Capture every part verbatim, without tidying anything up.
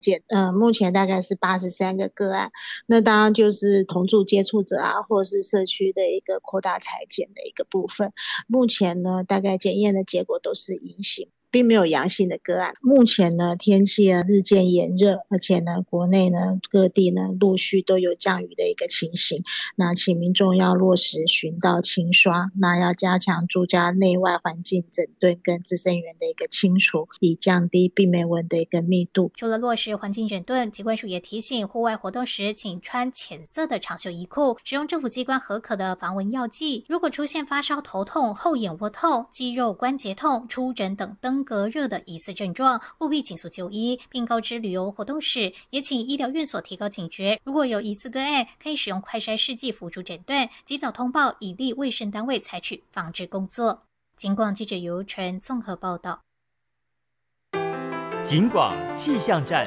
检，呃，目前大概是八十三个个案。那当然就是同住接触者啊，或是社区的一个扩大采检的一个部分。目前呢，大概检验的结果都是阴性，并没有阳性的个案。目前呢，天气呢日渐炎热，而且呢，国内呢各地呢陆续都有降雨的一个情形。那请民众要落实巡倒清刷，那要加强住家内外环境整顿跟滋生源的一个清除，以降低病媒蚊的一个密度。 除了落实环境整顿，疾管署也提醒，户外活动时请穿浅色的长袖衣裤，使用政府机关核可的防蚊药剂。如果出现发烧、头痛、后眼窝痛、肌肉关节痛、出疹等登革热的疑似症状，务必尽速就医，并告知旅游活动时，也请医疗院所提高警觉。如果有疑似个案，可以使用快筛试剂辅助诊断，及早通报，以利卫生单位采取防治工作。警广记者尤纯综合报道。 警广气象站。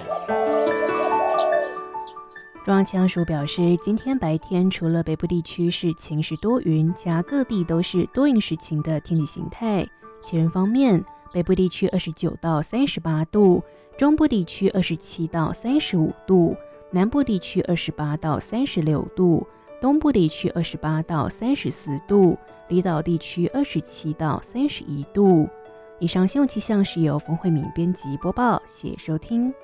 中央气象署表示，今天白天除了北部地区是晴时多云，其他各地都是多云时晴的天气形态。气温方面，北部地区二十九到三十八度，中部地区二十七到三十五度，南部地区二十八到三十六度，东部地区二十八到三十四度，离岛地区二十七到三十一度。以上新闻气象是由冯慧敏编辑播报，谢谢收听。